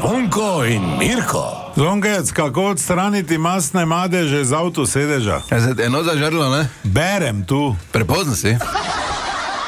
Zvonko in Mirko. Zvonkec, kako odstraniti masne madeže z avtosedeža? Eno zažrlo, ne? Berem tu. Prepozno si.